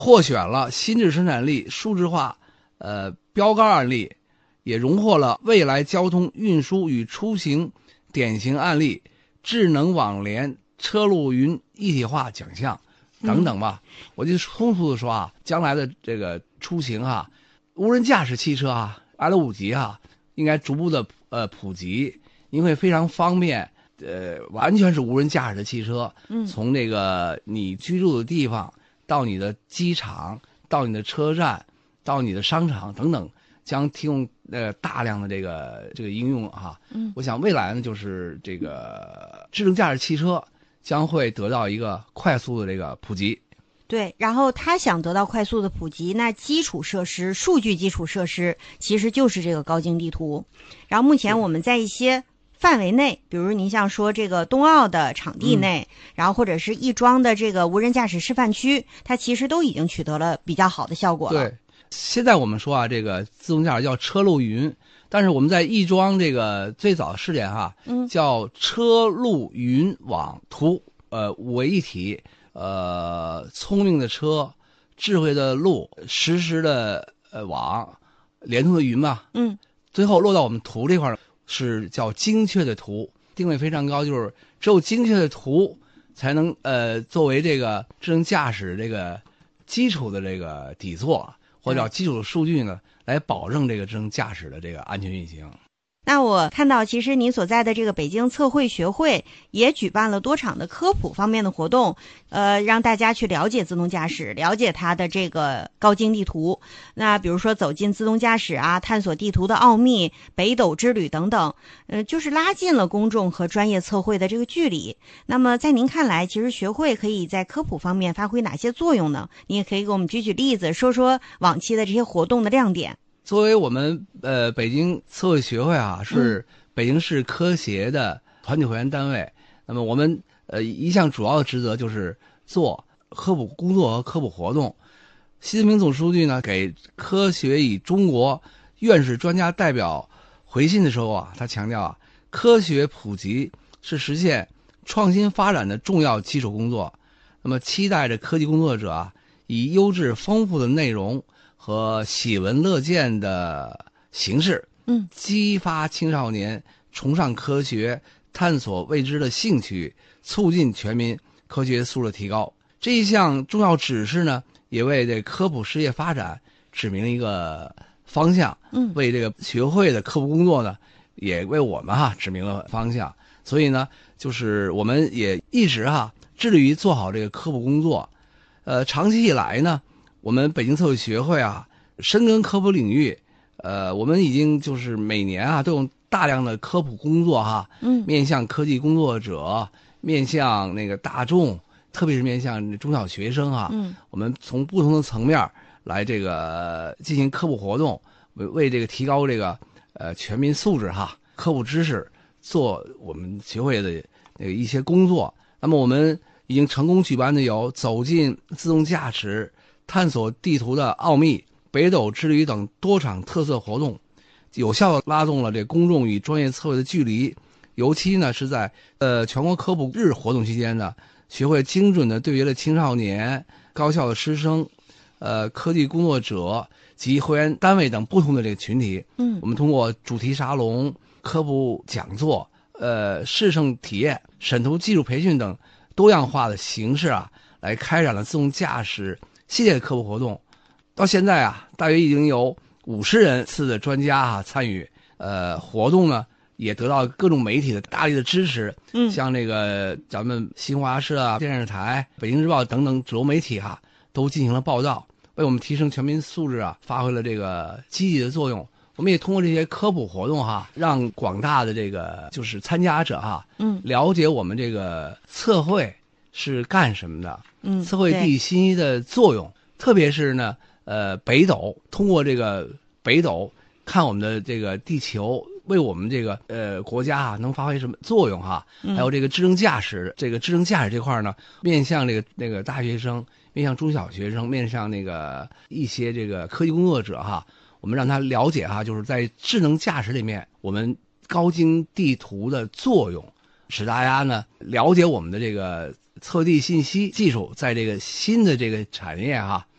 获选了新质生产力数字化标杆案例，也荣获了未来交通运输与出行典型案例、智能网联车路云一体化奖项等等吧。我就通俗的说啊，将来的这个出行啊，无人驾驶汽车啊 L5级啊，应该逐步的普及，因为非常方便。完全是无人驾驶的汽车，从这个你居住的地方到你的机场，到你的车站，到你的商场等等，将提供大量的这个应用啊。我想未来呢，就是这个智能驾驶汽车将会得到一个快速的这个普及。 对，然后他想得到快速的普及，那基础设施、数据基础设施其实就是这个高精地图。然后目前我们在一些范围内，比如您像说这个冬奥的场地内，然后或者是亦庄的这个无人驾驶示范区，它其实都已经取得了比较好的效果了。 对，现在我们说啊，这个自动驾驶叫车路云，但是我们在亦庄这个最早试点哈，叫车路云网图，五为一体，聪明的车，智慧的路，实时的网，联通的云嘛，最后落到我们图这块是叫精确的图，定位非常高，就是只有精确的图才能作为这个智能驾驶这个基础的这个底座或者叫基础的数据呢，来保证这个智能驾驶的这个安全运行。 那我看到其实您所在的这个北京测绘学会也举办了多场的科普方面的活动，让大家去了解自动驾驶，了解它的这个高精地图。那比如说走进自动驾驶啊，探索地图的奥秘，北斗之旅等等，就是拉近了公众和专业测绘的这个距离。那么在您看来，其实学会可以在科普方面发挥哪些作用呢？你也可以给我们举例子，说说往期的这些活动的亮点。 作为我们北京测绘学会啊，是北京市科协的团体会员单位。那么我们一项主要的职责就是做科普工作和科普活动。习近平总书记呢给科学与中国院士专家代表回信的时候啊，他强调啊，科学普及是实现创新发展的重要基础工作。那么期待着科技工作者啊，以优质丰富的内容和喜闻乐见的形式，激发青少年崇尚科学、探索未知的兴趣，促进全民科学素质提高。这一项重要指示呢，也为这科普事业发展指明一个方向，为这个学会的科普工作呢，也为我们指明了方向。所以呢，就是我们也一直致力于做好这个科普工作。长期以来呢，我们北京测绘学会深耕科普领域，我们已经就是每年都有大量的科普工作面向科技工作者，面向那个大众，特别是面向中小学生我们从不同的层面来这个进行科普活动，为这个提高这个全民素质科普知识做我们学会的一些工作。那么我们已经成功举办的有走进自动驾驶、探索地图的奥秘、北斗之旅等多场特色活动，有效地拉动了这公众与专业测绘的距离。尤其呢是在全国科普日活动期间呢，学会精准地对接了青少年、高校的师生、科技工作者及会员单位等不同的这个群体。我们通过主题沙龙、科普讲座、试乘体验、审图技术培训等多样化的形式来开展了自动驾驶系列科普活动。到现在大约已经有50人次的专家参与。活动呢也得到各种媒体的大力的支持。像这个咱们新华社电视台、北京日报等等主流媒体都进行了报道，为我们提升全民素质发挥了这个积极的作用。我们也通过这些科普活动让广大的这个就是参加者了解我们这个测绘是干什么的，测绘地信息的作用，特别是呢北斗，通过这个北斗看我们的这个地球，为我们这个国家能发挥什么作用还有这个智能驾驶，这块呢，面向那个大学生，面向中小学生，面向那个一些这个科技工作者我们让他了解就是在智能驾驶里面我们高精地图的作用，使大家呢了解我们的这个测地信息技术在这个新的这个产业